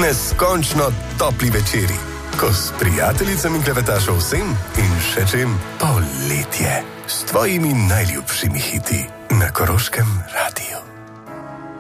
neskončno topli večeri, ko s prijateljicami klepetaš o vsem in še čem, poletje s tvojimi najljubšimi hiti na Koroškem radiju.